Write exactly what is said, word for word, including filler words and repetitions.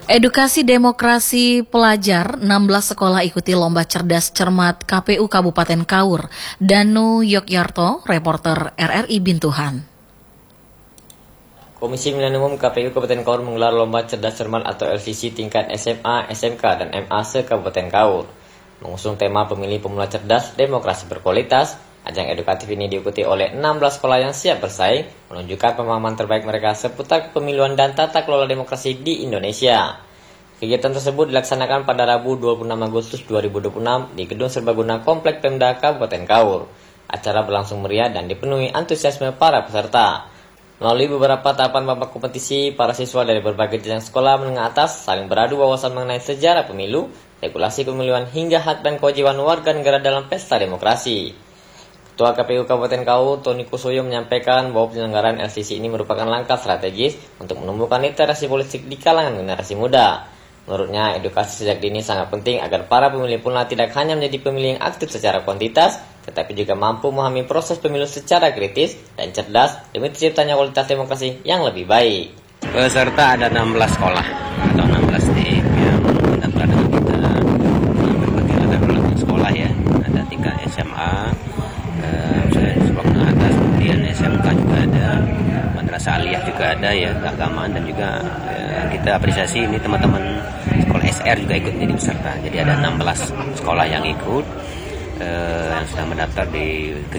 Edukasi demokrasi pelajar, enam belas sekolah ikuti lomba cerdas cermat K P U Kabupaten Kaur. Danu Yogyarto, reporter R R I Bintuhan. Komisi Pemilihan Umum K P U Kabupaten Kaur menggelar lomba cerdas cermat atau L C C tingkat S M A, S M K, dan M A se-Kabupaten Kaur. Mengusung tema pemilih pemula cerdas, demokrasi berkualitas, ajang edukatif ini diikuti oleh enam belas sekolah yang siap bersaing, menunjukkan pemahaman terbaik mereka seputar kepemiluan dan tata kelola demokrasi di Indonesia. Kegiatan tersebut dilaksanakan pada Rabu dua puluh enam Agustus dua ribu dua puluh enam di Gedung Serbaguna Komplek Pemda Kabupaten Kaur. Acara berlangsung meriah dan dipenuhi antusiasme para peserta. Melalui beberapa tahapan babak kompetisi, para siswa dari berbagai jenjang sekolah menengah atas saling beradu wawasan mengenai sejarah pemilu, regulasi pemilihan hingga hak dan kewajiban warga negara dalam pesta demokrasi. Ketua K P U Kabupaten Kaur, Tony Kusuyo, menyampaikan bahwa penyelenggaraan L C C ini merupakan langkah strategis untuk menumbuhkan literasi politik di kalangan generasi muda. Menurutnya, edukasi sejak dini sangat penting agar para pemilih pemula tidak hanya menjadi pemilih yang aktif secara kuantitas, tetapi juga mampu memahami proses pemilu secara kritis dan cerdas demi terciptanya kualitas demokrasi yang lebih baik. Peserta ada enam belas sekolah atau enam belas tim yang mendaftar dengan kita, berbagai latar belakang sekolah ya. Ada tingkat S M A, eh, sekolah menengah atas, kemudian S M K juga ada, madrasah aliyah juga ada ya, keagamaan, dan juga eh, kita apresiasi ini teman-teman sekolah S R juga ikut menjadi peserta. Jadi ada enam belas sekolah yang ikut, eh, yang sudah mendaftar di